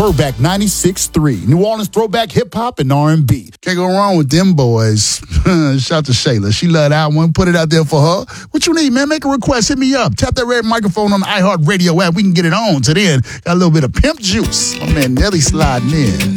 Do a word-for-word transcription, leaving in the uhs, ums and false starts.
Throwback ninety-six point three. New Orleans throwback hip-hop and R and B. Can't go wrong with them boys. Shout out to Shayla. She loved that one. Put it out there for her. What you need, man? Make a request. Hit me up. Tap that red microphone on the iHeartRadio app. We can get it on to then. Got a little bit of pimp juice. My man Nelly sliding in.